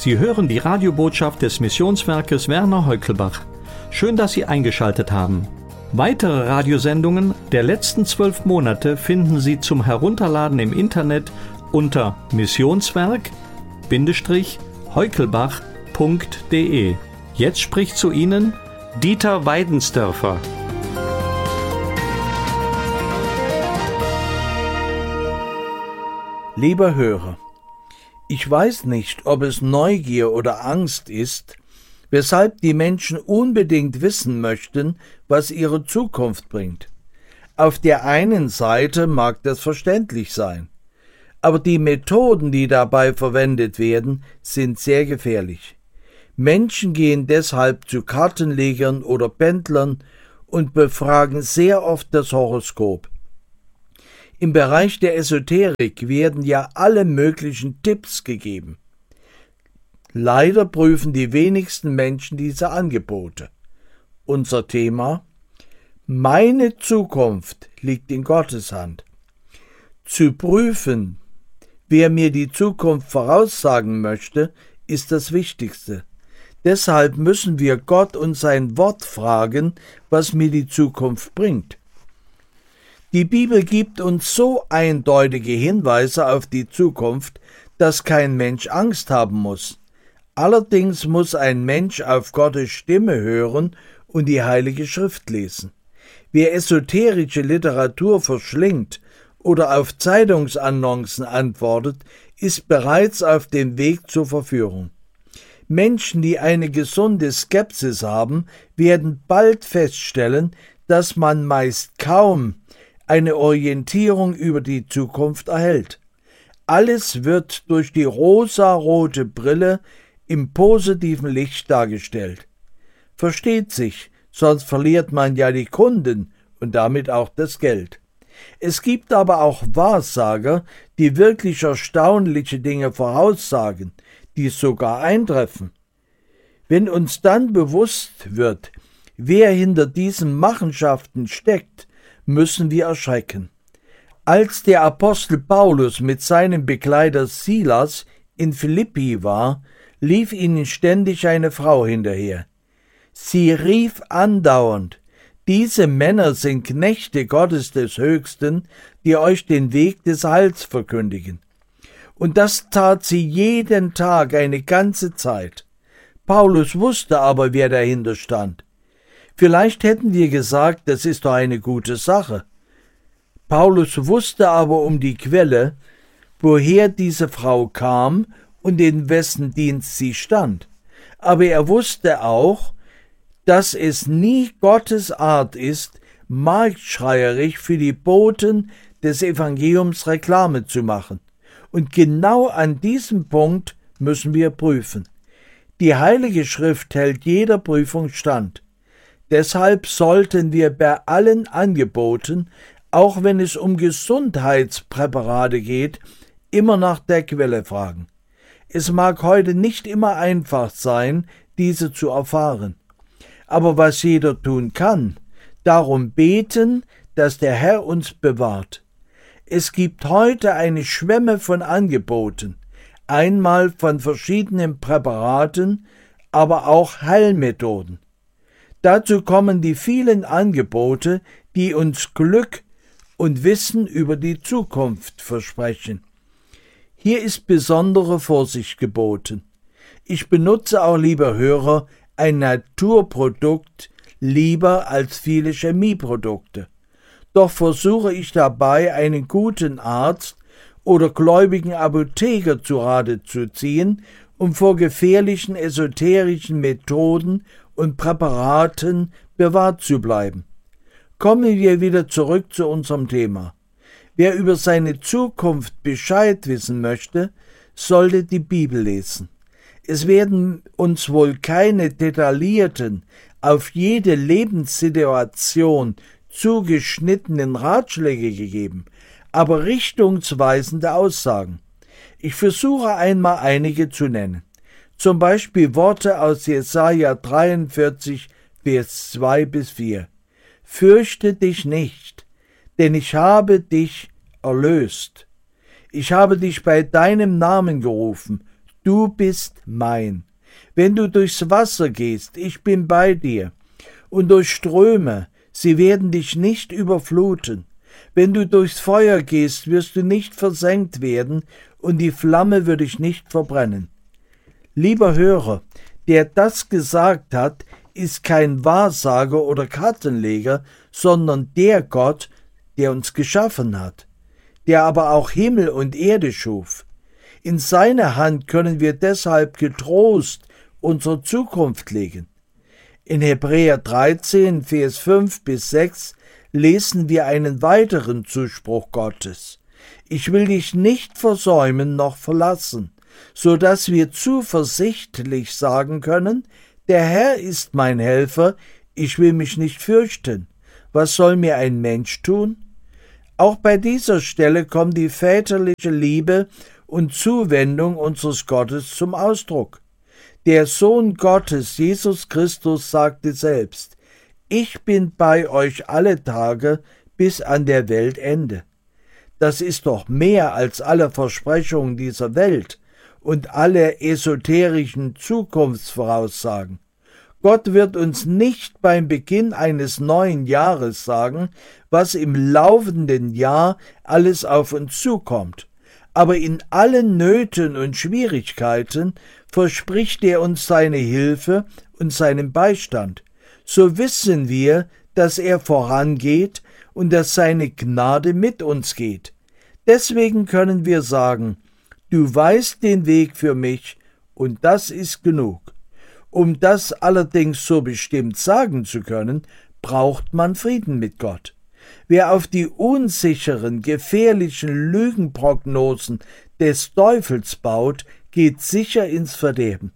Sie hören die Radiobotschaft des Missionswerkes Werner Heukelbach. Schön, dass Sie eingeschaltet haben. Weitere Radiosendungen der letzten 12 Monate finden Sie zum Herunterladen im Internet unter missionswerk-heukelbach.de. Jetzt spricht zu Ihnen Dieter Weidensdörfer. Lieber Hörer, ich weiß nicht, ob es Neugier oder Angst ist, weshalb die Menschen unbedingt wissen möchten, was ihre Zukunft bringt. Auf der einen Seite mag das verständlich sein, aber die Methoden, die dabei verwendet werden, sind sehr gefährlich. Menschen gehen deshalb zu Kartenlegern oder Pendlern und befragen sehr oft das Horoskop. Im Bereich der Esoterik werden ja alle möglichen Tipps gegeben. Leider prüfen die wenigsten Menschen diese Angebote. Unser Thema: Meine Zukunft liegt in Gottes Hand. Zu prüfen, wer mir die Zukunft voraussagen möchte, ist das Wichtigste. Deshalb müssen wir Gott und sein Wort fragen, was mir die Zukunft bringt. Die Bibel gibt uns so eindeutige Hinweise auf die Zukunft, dass kein Mensch Angst haben muss. Allerdings muss ein Mensch auf Gottes Stimme hören und die Heilige Schrift lesen. Wer esoterische Literatur verschlingt oder auf Zeitungsannoncen antwortet, ist bereits auf dem Weg zur Verführung. Menschen, die eine gesunde Skepsis haben, werden bald feststellen, dass man meist kaum eine Orientierung über die Zukunft erhält. Alles wird durch die rosarote Brille im positiven Licht dargestellt. Versteht sich, sonst verliert man ja die Kunden und damit auch das Geld. Es gibt aber auch Wahrsager, die wirklich erstaunliche Dinge voraussagen, die sogar eintreffen. Wenn uns dann bewusst wird, wer hinter diesen Machenschaften steckt, müssen wir erschrecken. Als der Apostel Paulus mit seinem Begleiter Silas in Philippi war, lief ihnen ständig eine Frau hinterher. Sie rief andauernd: Diese Männer sind Knechte Gottes des Höchsten, die euch den Weg des Heils verkündigen. Und das tat sie jeden Tag eine ganze Zeit. Paulus wusste aber, wer dahinter stand. Vielleicht hätten wir gesagt, das ist doch eine gute Sache. Paulus wusste aber um die Quelle, woher diese Frau kam und in wessen Dienst sie stand. Aber er wusste auch, dass es nie Gottes Art ist, marktschreierisch für die Boten des Evangeliums Reklame zu machen. Und genau an diesem Punkt müssen wir prüfen. Die Heilige Schrift hält jeder Prüfung stand. Deshalb sollten wir bei allen Angeboten, auch wenn es um Gesundheitspräparate geht, immer nach der Quelle fragen. Es mag heute nicht immer einfach sein, diese zu erfahren. Aber was jeder tun kann, darum beten, dass der Herr uns bewahrt. Es gibt heute eine Schwemme von Angeboten, einmal von verschiedenen Präparaten, aber auch Heilmethoden. Dazu kommen die vielen Angebote, die uns Glück und Wissen über die Zukunft versprechen. Hier ist besondere Vorsicht geboten. Ich benutze auch, lieber Hörer, ein Naturprodukt lieber als viele Chemieprodukte. Doch versuche ich dabei, einen guten Arzt oder gläubigen Apotheker zu Rate zu ziehen, um vor gefährlichen esoterischen Methoden und Präparaten bewahrt zu bleiben. Kommen wir wieder zurück zu unserem Thema. Wer über seine Zukunft Bescheid wissen möchte, sollte die Bibel lesen. Es werden uns wohl keine detaillierten, auf jede Lebenssituation zugeschnittenen Ratschläge gegeben, aber richtungsweisende Aussagen. Ich versuche einmal einige zu nennen. Zum Beispiel Worte aus Jesaja 43, Vers 2-4. Fürchte dich nicht, denn ich habe dich erlöst. Ich habe dich bei deinem Namen gerufen. du bist mein. Wenn du durchs Wasser gehst, ich bin bei dir. Und durch Ströme, sie werden dich nicht überfluten. Wenn du durchs Feuer gehst, wirst du nicht versenkt werden, und die Flamme wird dich nicht verbrennen. Lieber Hörer, der das gesagt hat, ist kein Wahrsager oder Kartenleger, sondern der Gott, der uns geschaffen hat, der aber auch Himmel und Erde schuf. In seine Hand können wir deshalb getrost unsere Zukunft legen. In Hebräer 13, Vers 5 bis 6 lesen wir einen weiteren Zuspruch Gottes. Ich will dich nicht versäumen noch verlassen, so dass wir zuversichtlich sagen können, der Herr ist mein Helfer, ich will mich nicht fürchten. Was soll mir ein Mensch tun? Auch bei dieser Stelle kommt die väterliche Liebe und Zuwendung unseres Gottes zum Ausdruck. Der Sohn Gottes, Jesus Christus, sagte selbst: Ich bin bei euch alle Tage bis an der Weltende. Das ist doch mehr als alle Versprechungen dieser Welt und alle esoterischen Zukunftsvoraussagen. Gott wird uns nicht beim Beginn eines neuen Jahres sagen, was im laufenden Jahr alles auf uns zukommt. Aber in allen Nöten und Schwierigkeiten verspricht er uns seine Hilfe und seinen Beistand. So wissen wir, dass er vorangeht und dass seine Gnade mit uns geht. Deswegen können wir sagen: Du weißt den Weg für mich, und das ist genug. Um das allerdings so bestimmt sagen zu können, braucht man Frieden mit Gott. Wer auf die unsicheren, gefährlichen Lügenprognosen des Teufels baut, geht sicher ins Verderben.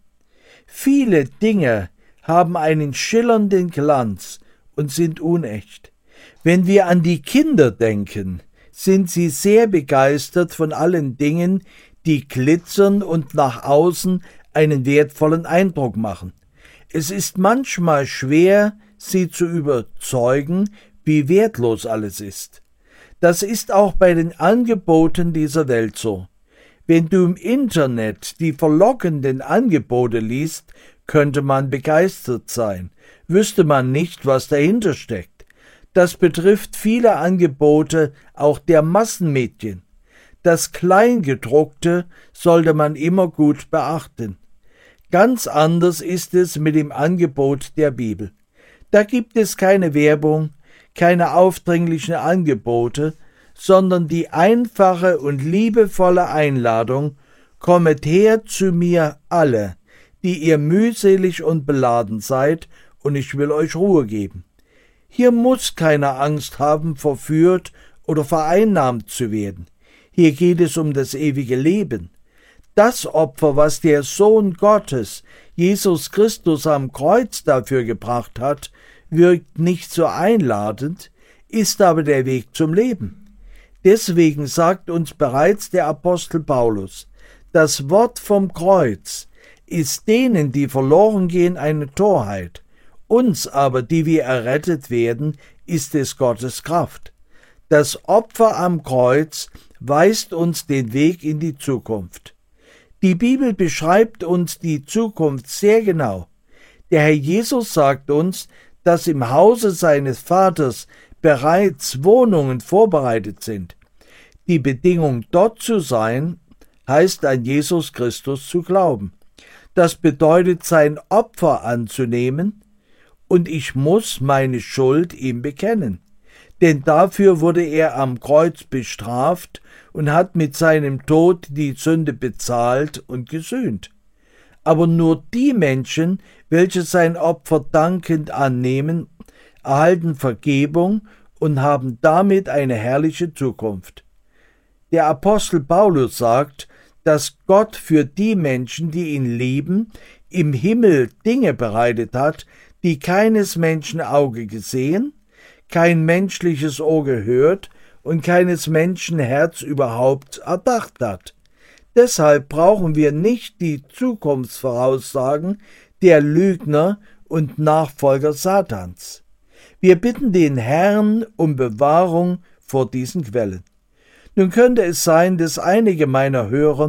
Viele Dinge haben einen schillernden Glanz und sind unecht. Wenn wir an die Kinder denken, sind sie sehr begeistert von allen Dingen, die glitzern und nach außen einen wertvollen Eindruck machen. Es ist manchmal schwer, sie zu überzeugen, wie wertlos alles ist. Das ist auch bei den Angeboten dieser Welt so. Wenn du im Internet die verlockenden Angebote liest, könnte man begeistert sein, wüsste man nicht, was dahinter steckt. Das betrifft viele Angebote auch der Massenmedien. Das Kleingedruckte sollte man immer gut beachten. Ganz anders ist es mit dem Angebot der Bibel. Da gibt es keine Werbung, keine aufdringlichen Angebote, sondern die einfache und liebevolle Einladung: Kommet her zu mir alle, die ihr mühselig und beladen seid, und ich will euch Ruhe geben. Hier muss keiner Angst haben, verführt oder vereinnahmt zu werden. Hier geht es um das ewige Leben. Das Opfer, was der Sohn Gottes, Jesus Christus, am Kreuz dafür gebracht hat, wirkt nicht so einladend, ist aber der Weg zum Leben. Deswegen sagt uns bereits der Apostel Paulus: Das Wort vom Kreuz ist denen, die verloren gehen, eine Torheit. Uns aber, die wir errettet werden, ist es Gottes Kraft. Das Opfer am Kreuz weist uns den Weg in die Zukunft. Die Bibel beschreibt uns die Zukunft sehr genau. Der Herr Jesus sagt uns, dass im Hause seines Vaters bereits Wohnungen vorbereitet sind. Die Bedingung, dort zu sein, heißt an Jesus Christus zu glauben. Das bedeutet, sein Opfer anzunehmen, und ich muss meine Schuld ihm bekennen. Denn dafür wurde er am Kreuz bestraft und hat mit seinem Tod die Sünde bezahlt und gesühnt. Aber nur die Menschen, welche sein Opfer dankend annehmen, erhalten Vergebung und haben damit eine herrliche Zukunft. Der Apostel Paulus sagt, dass Gott für die Menschen, die ihn lieben, im Himmel Dinge bereitet hat, die keines Menschen Auge gesehen, kein menschliches Ohr gehört und keines Menschen Herz überhaupt erdacht hat. Deshalb brauchen wir nicht die Zukunftsvoraussagen der Lügner und Nachfolger Satans. Wir bitten den Herrn um Bewahrung vor diesen Quellen. Nun könnte es sein, dass einige meiner Hörer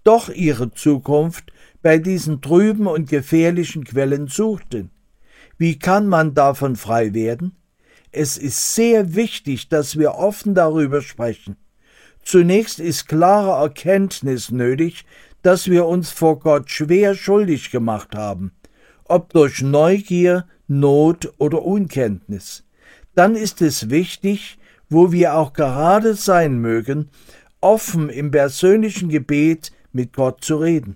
doch ihre Zukunft bei diesen trüben und gefährlichen Quellen suchten. Wie kann man davon frei werden? Es ist sehr wichtig, dass wir offen darüber sprechen. Zunächst ist klare Erkenntnis nötig, dass wir uns vor Gott schwer schuldig gemacht haben, ob durch Neugier, Not oder Unkenntnis. Dann ist es wichtig, wo wir auch gerade sein mögen, offen im persönlichen Gebet mit Gott zu reden.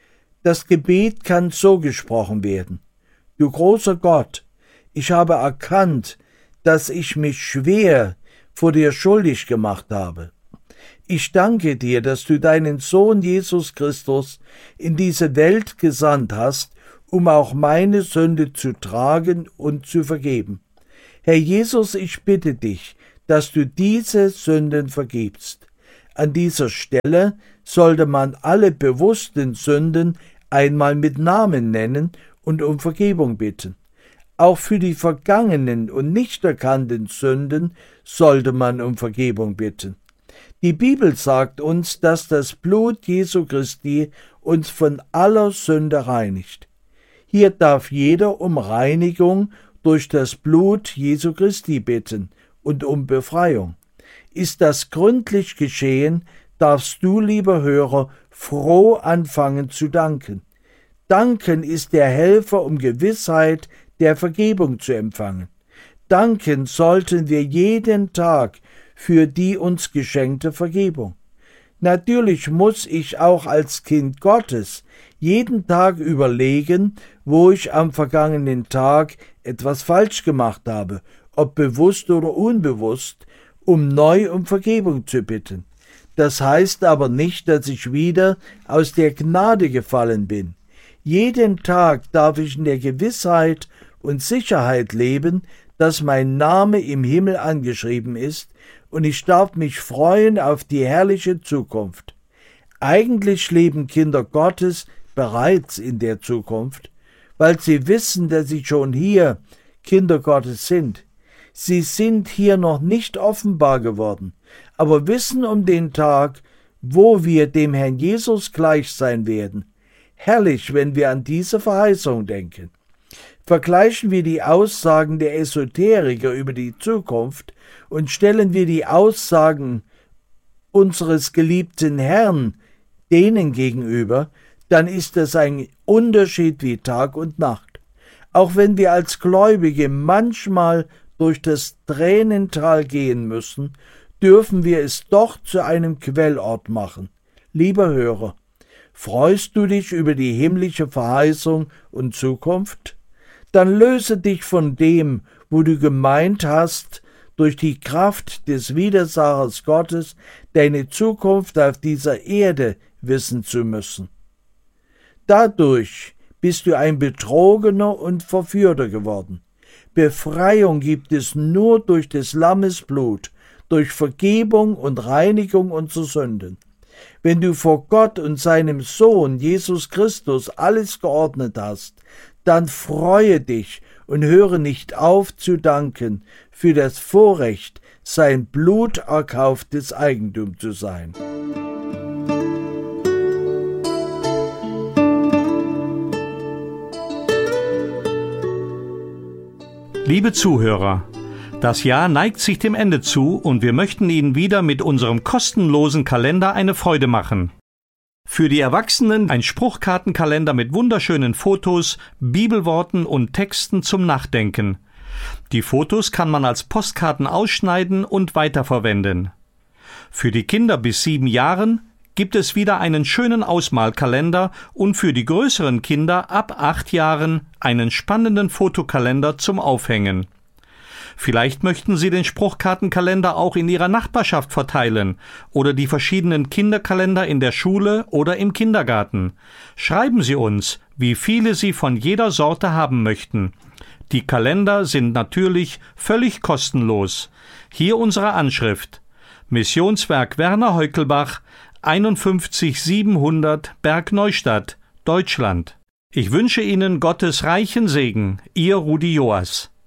Das Gebet kann so gesprochen werden: Du großer Gott, ich habe erkannt, dass ich mich schwer vor dir schuldig gemacht habe. Ich danke dir, dass du deinen Sohn Jesus Christus in diese Welt gesandt hast, um auch meine Sünde zu tragen und zu vergeben. Herr Jesus, ich bitte dich, dass du diese Sünden vergibst. An dieser Stelle sollte man alle bewussten Sünden einmal mit Namen nennen und um Vergebung bitten. Auch für die vergangenen und nicht erkannten Sünden sollte man um Vergebung bitten. Die Bibel sagt uns, dass das Blut Jesu Christi uns von aller Sünde reinigt. Hier darf jeder um Reinigung durch das Blut Jesu Christi bitten und um Befreiung. Ist das gründlich geschehen, darfst du, lieber Hörer, froh anfangen zu danken. Danken ist der Helfer, um Gewissheit der Vergebung zu empfangen. Danken sollten wir jeden Tag für die uns geschenkte Vergebung. Natürlich muss ich auch als Kind Gottes jeden Tag überlegen, wo ich am vergangenen Tag etwas falsch gemacht habe, ob bewusst oder unbewusst, um neu um Vergebung zu bitten. Das heißt aber nicht, dass ich wieder aus der Gnade gefallen bin. Jeden Tag darf ich in der Gewissheit und Sicherheit leben, dass mein Name im Himmel angeschrieben ist, und ich darf mich freuen auf die herrliche Zukunft. Eigentlich leben Kinder Gottes bereits in der Zukunft, weil sie wissen, dass sie schon hier Kinder Gottes sind. Sie sind hier noch nicht offenbar geworden, aber wissen um den Tag, wo wir dem Herrn Jesus gleich sein werden. Herrlich, wenn wir an diese Verheißung denken. Vergleichen wir die Aussagen der Esoteriker über die Zukunft und stellen wir die Aussagen unseres geliebten Herrn denen gegenüber, dann ist es ein Unterschied wie Tag und Nacht. Auch wenn wir als Gläubige manchmal durch das Tränental gehen müssen, dürfen wir es doch zu einem Quellort machen. Lieber Hörer, freust du dich über die himmlische Verheißung und Zukunft? Dann löse dich von dem, wo du gemeint hast, durch die Kraft des Widersachers Gottes deine Zukunft auf dieser Erde wissen zu müssen. Dadurch bist du ein Betrogener und Verführer geworden. Befreiung gibt es nur durch des Lammes Blut, durch Vergebung und Reinigung unserer Sünden. Wenn du vor Gott und seinem Sohn Jesus Christus alles geordnet hast, dann freue dich und höre nicht auf zu danken für das Vorrecht, sein Blut erkauftes Eigentum zu sein. Liebe Zuhörer, das Jahr neigt sich dem Ende zu und wir möchten Ihnen wieder mit unserem kostenlosen Kalender eine Freude machen. Für die Erwachsenen ein Spruchkartenkalender mit wunderschönen Fotos, Bibelworten und Texten zum Nachdenken. Die Fotos kann man als Postkarten ausschneiden und weiterverwenden. Für die Kinder bis 7 Jahren gibt es wieder einen schönen Ausmalkalender und für die größeren Kinder ab 8 Jahren einen spannenden Fotokalender zum Aufhängen. Vielleicht möchten Sie den Spruchkartenkalender auch in Ihrer Nachbarschaft verteilen oder die verschiedenen Kinderkalender in der Schule oder im Kindergarten. Schreiben Sie uns, wie viele Sie von jeder Sorte haben möchten. Die Kalender sind natürlich völlig kostenlos. Hier unsere Anschrift: Missionswerk Werner Heukelbach, 51700 Bergneustadt, Deutschland. Ich wünsche Ihnen Gottes reichen Segen. Ihr Rudi Joas.